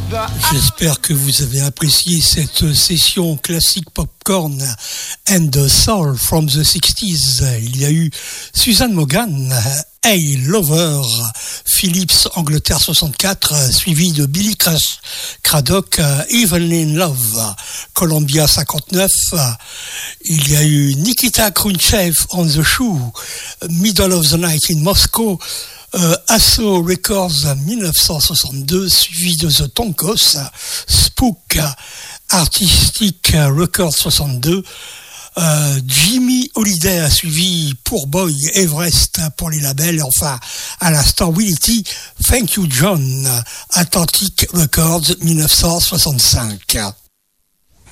J'espère que vous avez apprécié cette session classique popcorn and soul from the 60s. Il y a eu Suzanne Morgan, Hey Lover, Philips Angleterre 64, suivi de Billy Craddock, Even in Love, Columbia 59. Il y a eu Nikita Khrouchtchev on the Shoe, Middle of the Night in Moscow, Asso Records 1962, suivi de The Tonkos, Spook Artistic Records 62, Jimmy Holiday a suivi pour Boy Everest pour les labels, et enfin à l'instant Willie, Thank You John, Atlantic Records 1965.